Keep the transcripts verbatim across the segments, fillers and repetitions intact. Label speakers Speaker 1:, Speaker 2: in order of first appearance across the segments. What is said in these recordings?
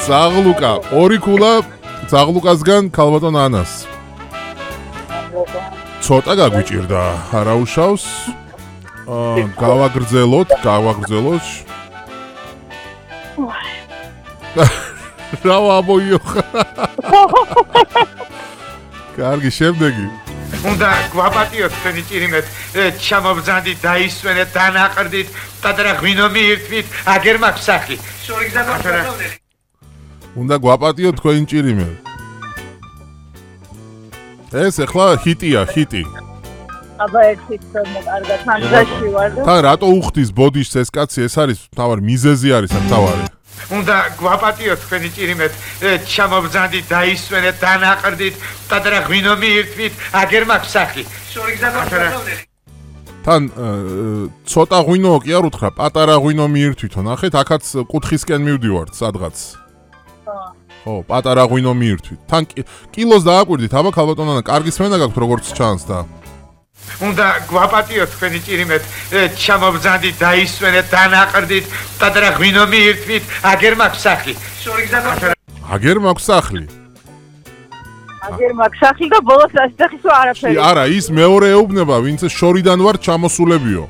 Speaker 1: ზაღლუკა, ორი ქულა ზაღლუკასგან ქალბატონ ანას. ცოტა გაგვიჭირდა, არა უშავს. აა გავაგრძელოთ, გავაგრძელოთ. რა ვამოიოხა. კარგი, შემდეგი.
Speaker 2: უნდა გვაპატიოთ თქვენი ჭირიმეთ, ჩამობრძანდით, დაისვენეთ, დანაყრდით, პატარა ღვინო მიირთვით, აგერ მაქვს სახლი. შორი გზა გასავლელი.
Speaker 1: უნდა გვაპატიოთ თქვენი ჭირიმეთ. ეს ახლა ჰიტია, ჰიტი.
Speaker 3: აბა ერთი თქო, კარგად, თამაში ვარ და
Speaker 1: თან რატო უხდის ბოდიშს ეს კაცი, ეს არის თავარი მიზეზი არის ამ თავარი.
Speaker 2: უნდა გვაპატიოთ თქვენი ჭირიმეთ, ჩამობრძანდით, დაისვენეთ, დანაყრდით, პატარა ღვინო მიირთვით, აგერ მაქვს სახლი. შორი გზა გასავლელი.
Speaker 1: თან ცოტა ღვინოა კი არ უთხრა, პატარა ღვინო მიირთვითო, ნახეთ, აქაც კუთხისკენ მივდივართ სადღაც. ხო, პატარა ღვინო მიირთვით. თან კილოს დააკვირდით, აბა ქალბატონ ანა, კარგი სმენა გაქვთ როგორც ჩანს და.
Speaker 2: უნდა გვაპატიოთ თქვენი ჭირიმეთ, ჩამობრძანდით, დაისვენეთ, დანაყრდით, პატარა ღვინო მიირთვით, აგერ მაქვს სახლი. შორი გზა გასავლელი.
Speaker 1: აგერ მაქვს სახლი.
Speaker 3: აგერ მაქვს სახლი და ბოლოს დასახის არაფერი.
Speaker 1: არა, ის მეორე ეუბნება, ვინც შორიდან ვარ ჩამოსულებიო.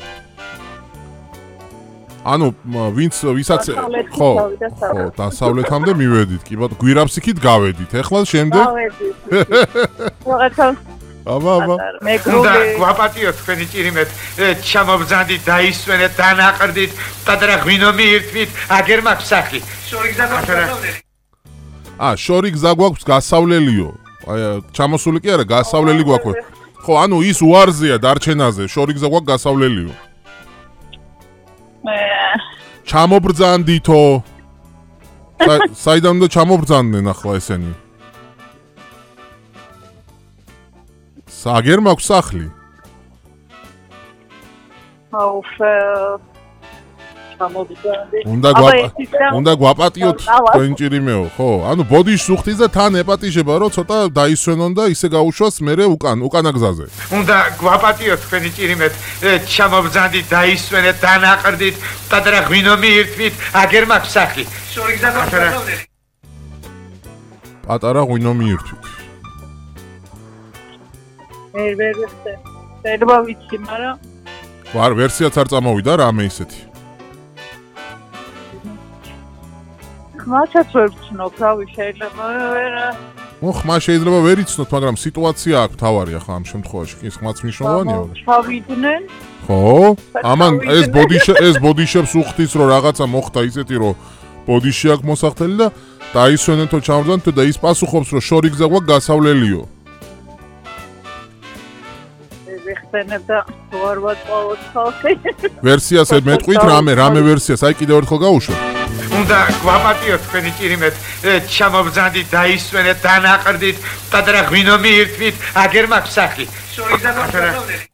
Speaker 1: ანუ ვინც ვისაც ხო, ხო, დასავლეთამდე მივედით, კი ბატონო, გვირაბსიქით გავედით. ეხლა შემდეგ
Speaker 3: გავედით. რაღაცა
Speaker 1: აბა, აბა.
Speaker 2: უნდა გვაპატიოთ თქვენი ჭირიმეთ, ჩამობრძანდით, დაისვენეთ, დანაყრდით, პატარა ღვინო მიირთვით, აგერ მაქვს სახლი. შორი გზა გასავლელი.
Speaker 1: ა, შორი გზა გვაქვს გასავლელიო. აი, ჩამოსული კი არა, გასავლელი გვაქვს. ხო, ანუ ის უარზეა დარჩენაზე, შორი გზა გვაქვს გასავლელიო. ჩამობრძანდითო. საიდან და ჩამობრძანდნენ ახლა ესენი? აგერ მაქვს სახლი.
Speaker 3: აუ, ჩამობრძანდი.
Speaker 1: უნდა უნდა გვაპატიოთ თქვენ ჭირიმეო, ხო? ანუ ბოდიშს უხდის და თან ეპატიჟება, რომ ცოტა დაისვენონ და ისე გაუშვას მერე უკან, უკანა გზაზე.
Speaker 2: უნდა გვაპატიოთ თქვენი ჭირიმეთ, ჩამობრძანდით, დაისვენეთ, დანაყრდით, პატარა ღვინო მიირთვით, აგერ მაქვს სახლი. შორი გზა გასავლელი.
Speaker 1: პატარა ღვინო მიირთვით.
Speaker 3: მე ვერ ვიხდე. შეიძლება ვიცი, მაგრამ
Speaker 1: ვარ ვერსიაც არ წამოვიდა რამე ისეთი.
Speaker 3: ხმასაც ვერ ვცნობ, რავი, შეიძლება ვერ
Speaker 1: ო, ხმა შეიძლება ვერ იცნოთ, მაგრამ სიტუაცია აქვს თავარი ახლა ამ შემთხვევაში. კი, ხმაც მნიშვნელოვანია.
Speaker 3: ჩავიდნენ.
Speaker 1: ხო? ამან ეს ბოდიშე ეს ბოდიშებს უხდის, რომ რაღაცა მოხდა ისეთი, რომ ბოდიში აქვს მოსახდელი და დაისვენეთო ჩამბრძანთო და ის პასუხობს, რომ შორი გზა გვაქვს გასავლელიო.
Speaker 3: ვიხსენებ და ვარ ვატყავოთ ხალხი.
Speaker 1: ვერსიას მეტყვით რამე, რამე ვერსიას, აი კიდევ ერთხელ გავუშვებ.
Speaker 2: უნდა გვაპატიოთ თქვენი ჭირიმეთ, ჩამობრძანდით, დაისვენეთ, დანაყრდით, პატარა ღვინო მიირთვით, აგერ მაქვს სახლი. შორი გზა გასავლელი.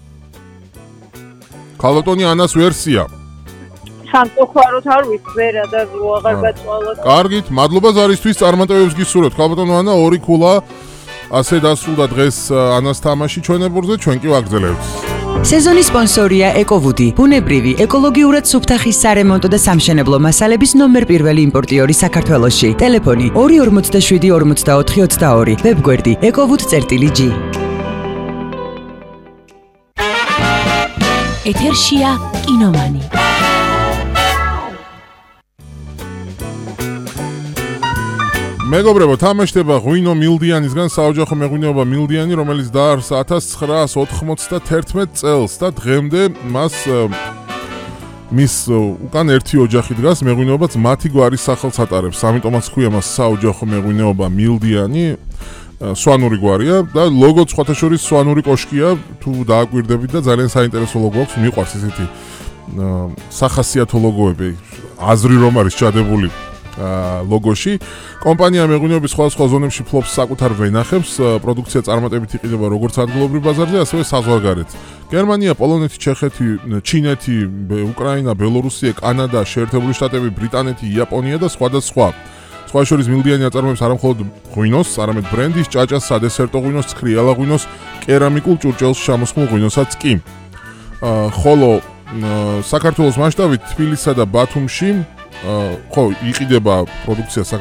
Speaker 1: ქალბატონი ანას ვერსია.
Speaker 3: სამწუხაროდ არ ვიცი, ვერა და ვაღარ გაწვალოთ.
Speaker 1: კარგით, მადლობა ზარისთვის, წარმატებებს გისურვებთ. ქალბატონო ანა, ორი ქულა ასე დასრულდა დღეს ანას თამაში ჩვენებურზე, ჩვენ კი ვაგრძელებთ.
Speaker 4: სეზონის სპონსორია ეკოვუდი, ბუნებრივი, ეკოლოგიურად სუფთახის სარემონტო და სამშენებლო მასალების ნომერ პირველი იმპორტიორი საქართველოში. ტელეფონი ორი ორმოცდაშვიდი ორმოცდაოთხი ოცდაორი, ვებგვერდი ეკოვუდ.გი. ეთერშია კინომანი.
Speaker 1: მეგობრებო, თამაშდება ღვინო მილდიანისგან საოჯახო მეღვინეობა მილდიანი, რომელიც დაარსა ათას ცხრაას ოთხმოცდათერთმეტ წელს და დღემდე მას მის უკან ერთი ოჯახი დგას, მეღვინეობაც მათი გვარის სახელს ატარებს. ამიტომაც ქვია მას საოჯახო მეღვინეობა მილდიანი, სვანური გვარია და ლოგოც სხვათა შორის სვანური კოშკია, თუ დააკვირდებით და ძალიან საინტერესო ლოგო აქვს, მიყვარს ესეთი სახასიათო ლოგოები, აზრი რომ არის ჩადებული ლოგოში. კომპანია მეღვინეობის სხვადასხვა ზონებში ფლობს საკუთარ ვენახებს, პროდუქცია წარმატებით იყიდება როგორც ადგილობრივ ბაზარზე, ასევე საზღვარგარეთ. გერმანია, პოლონეთი, ჩეხეთი, ჩინეთი, უკრაინა, ბელორუსია, კანადა, შეერთებული შტატები, ბრიტანეთი, იაპონია და სხვა და სხვა. სხვა შორის მილდიანი აწარმოებს არამხოლოდ ღვინოს, არამედ ბრენდის, ჭაჭას, სადესერტო ღვინოს, ცქრიალა ღვინოს, კერამიკულ ჭურჭელს ჩამოსხმულ ღვინოსაც კი. ხოლო საქართველოს მასშტაბით თბილისსა და ბათუმში ხო იყიდება პროდუქცია